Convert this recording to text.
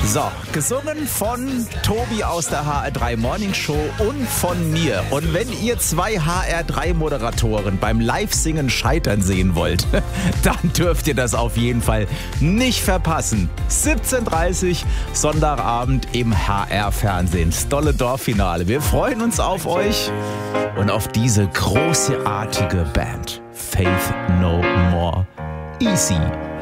So, gesungen von Tobi aus der HR3 Morning Show und von mir. Und wenn ihr zwei HR3-Moderatoren beim Live-Singen scheitern sehen wollt, dann dürft ihr das auf jeden Fall nicht verpassen. 17:30 Uhr, Sonntagabend im HR-Fernsehen. Das tolle Dorffinale. Wir freuen uns auf euch und auf diese großartige Band. Faith No More. Easy.